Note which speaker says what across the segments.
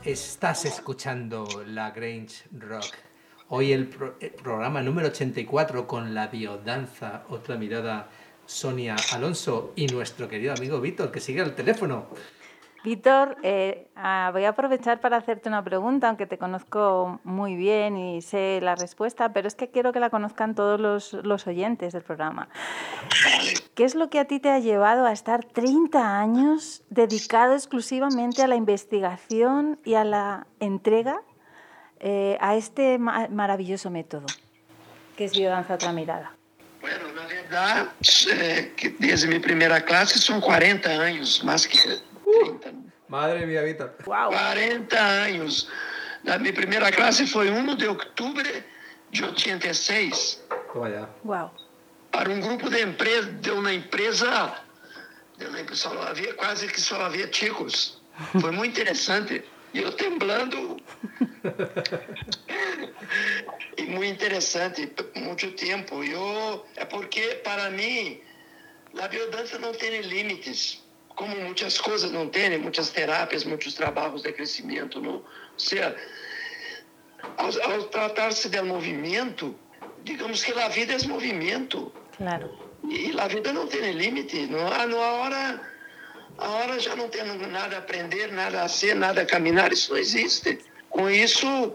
Speaker 1: Estás escuchando La Grange Rock. Hoy el programa número 84 con la biodanza, otra mirada, Sonia Alonso y nuestro querido amigo Víctor, que sigue al teléfono.
Speaker 2: Víctor, voy a aprovechar para hacerte una pregunta, aunque te conozco muy bien y sé la respuesta, pero es que quiero que la conozcan todos los oyentes del programa. ¿Qué es lo que a ti te ha llevado a estar 30 años dedicado exclusivamente a la investigación y a la entrega a este maravilloso método, que es biodanza otra mirada?
Speaker 3: Bueno, na verdade, desde minha primeira classe são 40 anos, mais que 30.
Speaker 1: Madre mía, Víctor.
Speaker 2: Wow.
Speaker 3: 40 anos. Na minha primeira classe foi 1 de outubro de 86.
Speaker 1: Toma ya.
Speaker 2: Wow.
Speaker 3: Para um grupo de uma empresa, só havia chicos. Foi muito interessante. E eu temblando. E muito interessante, muito tempo. É porque, para mim, a biodança não tem limites. Como muitas coisas não tem, muitas terapias, muitos trabalhos de crescimento. Não? Ou seja, ao tratar-se do movimento, digamos que a vida é movimento.
Speaker 2: Claro.
Speaker 3: E a vida não tem limite. Não a hora já não tem nada a aprender, nada a ser, nada a caminhar, isso não existe. Com isso,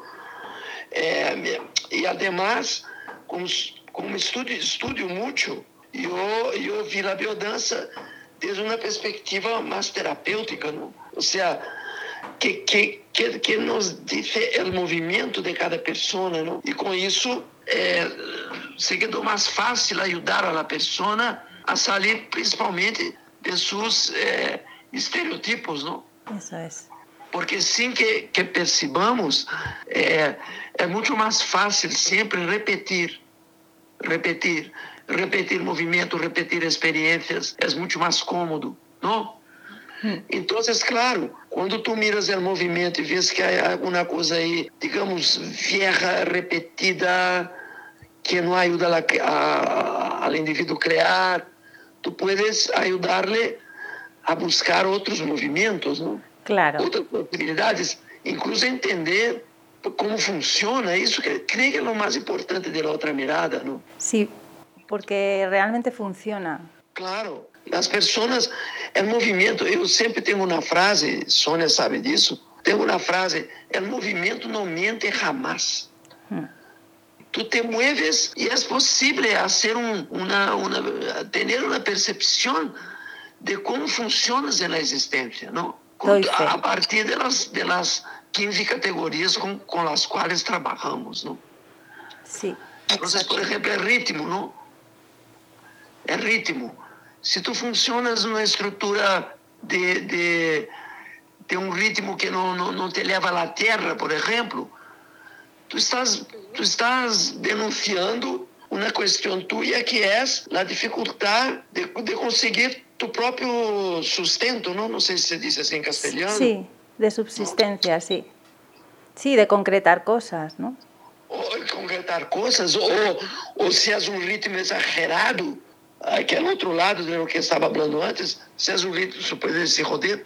Speaker 3: e además, como estudo muito, eu vi a biodança desde uma perspectiva mais terapêutica, não? Ou seja, que nos diz o movimento de cada pessoa, não? E com isso, se quedou mais fácil ajudar a pessoa a sair, principalmente, de seus estereotipos, não?
Speaker 2: Isso é.
Speaker 3: Porque sem que percebamos, é muito mais fácil sempre repetir movimento, repetir experiências, é muito mais cômodo, não? Então, claro, quando tu miras o movimento e vês que há alguma coisa aí, digamos, vieja, repetida, que não ajuda ao indivíduo a criar, tu puedes ajudar-lhe a buscar outros movimentos, não?
Speaker 2: Claro.
Speaker 3: Outras possibilidades, incluso entender como funciona isso, que creio que é o mais importante da outra mirada, não?
Speaker 2: Sí, porque realmente funciona.
Speaker 3: Claro, as pessoas, o movimento, eu sempre tenho uma frase, Sônia sabe disso, tenho uma frase, o movimento não mente jamás. Tu te mueves e é possível ter uma percepção de como funcionas na existência, não? A partir das 15 categorias com as quais trabalhamos, não?
Speaker 2: Sim.
Speaker 3: Então, por exemplo, é ritmo, não? É ritmo. Se tu funcionas numa estrutura de um ritmo que não te leva à terra, por exemplo, tu estás denunciando uma questão tua que é a dificuldade de conseguir tu próprio sustento, não? Não sei se se diz assim em castelhano.
Speaker 2: Sí, de subsistencia, ¿no? Sí. Sí, de concretar cosas, ¿no?
Speaker 3: Ou concretar coisas, ou se és um ritmo exagerado, que é no outro lado do que estava falando antes, se és um ritmo, se pode se rodear,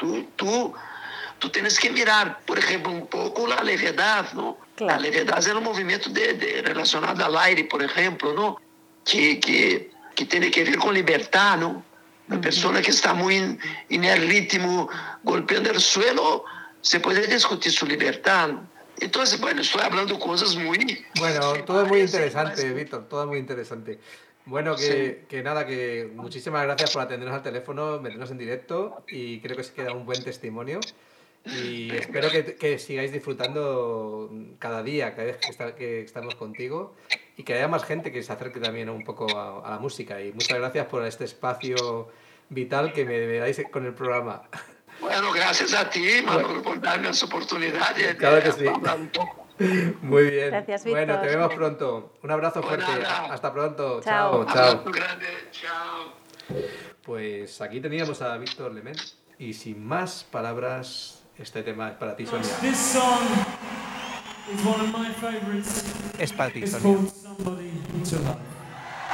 Speaker 3: tu tens que mirar, por exemplo, um pouco a levedade, não?
Speaker 2: Claro.
Speaker 3: A levedade é um movimento relacionado ao aire, por exemplo, não? Que tem que ver com libertar, não? A pessoa que está muito em ritmo, golpeando o suelo, se pode discutir su libertad, ¿no? Entonces, bueno, estoy hablando cosas muy...
Speaker 1: Bueno, todo es muy interesante, Víctor, todo es muy interesante. Bueno, que nada, que muchísimas gracias por atendernos al teléfono, meternos en directo, y creo que se queda un buen testimonio. Y espero que sigáis disfrutando cada día, cada vez que estamos contigo, y que haya más gente que se acerque también un poco a la música. Y muchas gracias por este espacio vital que me dais con el programa.
Speaker 3: Bueno, gracias a ti, Manu, por darme esa oportunidad.
Speaker 1: Claro que sí.
Speaker 3: Un poco.
Speaker 1: Muy bien.
Speaker 2: Gracias, Víctor.
Speaker 1: Bueno, te vemos pronto. Un abrazo fuerte. Hasta pronto.
Speaker 2: Chao.
Speaker 1: Chao.
Speaker 3: Abrazo grande. Chao.
Speaker 1: Pues aquí teníamos a Víctor Lement. Y sin más palabras, este tema es para ti, Sonia.
Speaker 4: This song is one of my favorites.
Speaker 1: Es para ti,
Speaker 4: It's
Speaker 1: Sonia.
Speaker 4: called Somebody to Love.